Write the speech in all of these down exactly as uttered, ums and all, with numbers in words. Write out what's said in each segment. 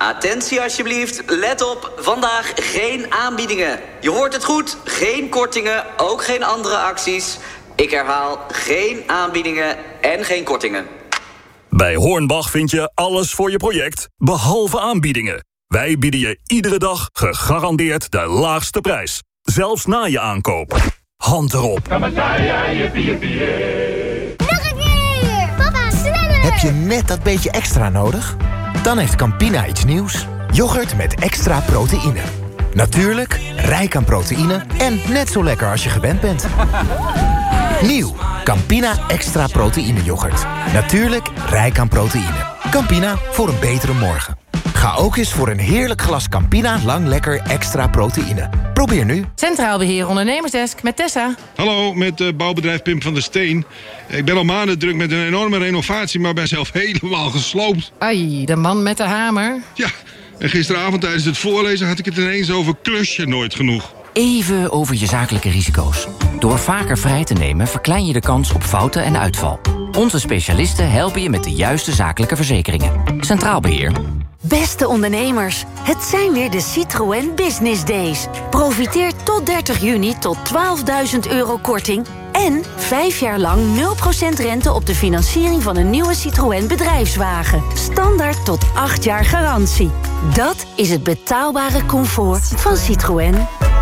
Attentie alsjeblieft, let op, vandaag geen aanbiedingen. Je hoort het goed, geen kortingen, ook geen andere acties. Ik herhaal, geen aanbiedingen en geen kortingen. Bij Hornbach vind je alles voor je project, behalve aanbiedingen. Wij bieden je iedere dag gegarandeerd de laagste prijs. Zelfs na je aankoop. Hand erop. Nog een keer! Papa, sneller! Heb je net dat beetje extra nodig? Dan heeft Campina iets nieuws. Yoghurt met extra proteïne. Natuurlijk, rijk aan proteïne en net zo lekker als je gewend bent. Nieuw, Campina extra proteïne yoghurt. Natuurlijk, rijk aan proteïne. Campina, voor een betere morgen. Ga ook eens voor een heerlijk glas Campina Lang Lekker extra proteïne. Probeer nu. Centraal Beheer Ondernemersdesk met Tessa. Hallo, met uh, bouwbedrijf Pim van der Steen. Ik ben al maanden druk met een enorme renovatie, maar ben zelf helemaal gesloopt. Ai, de man met de hamer. Ja, en gisteravond tijdens het voorlezen had ik het ineens over klusje nooit genoeg. Even over je zakelijke risico's. Door vaker vrij te nemen verklein je de kans op fouten en uitval. Onze specialisten helpen je met de juiste zakelijke verzekeringen. Centraal Beheer. Beste ondernemers, het zijn weer de Citroën Business Days. Profiteer tot dertig juni tot twaalfduizend euro korting... en vijf jaar lang nul procent rente op de financiering van een nieuwe Citroën bedrijfswagen. Standaard tot acht jaar garantie. Dat is het betaalbare comfort van Citroën.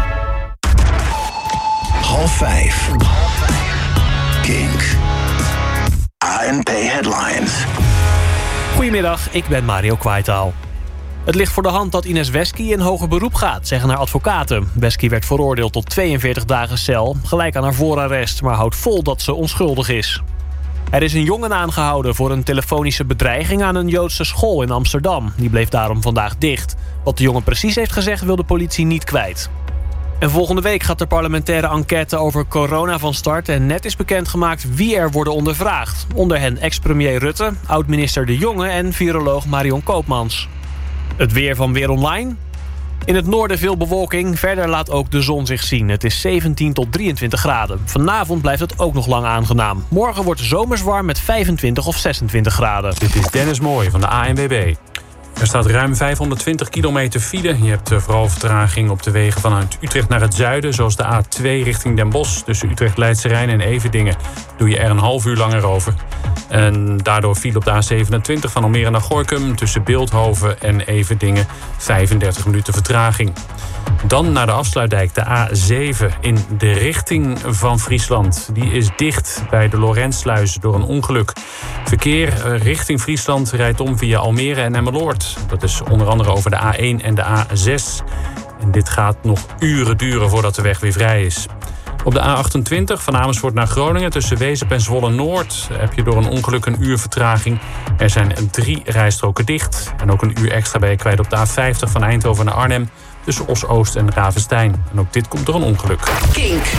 Half vijf. Kink. A N P Headlines. Goedemiddag, ik ben Mario Kwaitaal. Het ligt voor de hand dat Ines Wesky in hoger beroep gaat, zeggen haar advocaten. Wesky werd veroordeeld tot tweeënveertig dagen cel, gelijk aan haar voorarrest, maar houdt vol dat ze onschuldig is. Er is een jongen aangehouden voor een telefonische bedreiging aan een Joodse school in Amsterdam. Die bleef daarom vandaag dicht. Wat de jongen precies heeft gezegd wil de politie niet kwijt. En volgende week gaat de parlementaire enquête over corona van start... en net is bekendgemaakt wie er worden ondervraagd. Onder hen ex-premier Rutte, oud-minister De Jonge en viroloog Marion Koopmans. Het weer van Weer Online. In het noorden veel bewolking, verder laat ook de zon zich zien. Het is zeventien tot drieëntwintig graden. Vanavond blijft het ook nog lang aangenaam. Morgen wordt het zomers warm met vijfentwintig of zesentwintig graden. Dit is Dennis Mooij van de A N W B. Er staat ruim vijfhonderdtwintig kilometer file. Je hebt vooral vertraging op de wegen vanuit Utrecht naar het zuiden... zoals de A twee richting Den Bosch. Tussen Utrecht, Leidse Rijn en Everdingen doe je er een half uur langer over. En daardoor file op de A zevenentwintig van Almere naar Gorinchem... tussen Beeldhoven en Everdingen vijfendertig minuten vertraging. Dan naar de afsluitdijk, de A zeven in de richting van Friesland. Die is dicht bij de Lorentsluis door een ongeluk. Verkeer richting Friesland rijdt om via Almere en Emmeloord. Dat is onder andere over de A één en de A zes. En dit gaat nog uren duren voordat de weg weer vrij is. Op de A achtentwintig van Amersfoort naar Groningen tussen Wezep en Zwolle-Noord... heb je door een ongeluk een uur vertraging. Er zijn drie rijstroken dicht. En ook een uur extra ben je kwijt op de A vijftig van Eindhoven naar Arnhem... tussen Os-Oost en Ravenstein. En ook dit komt door een ongeluk. Kink.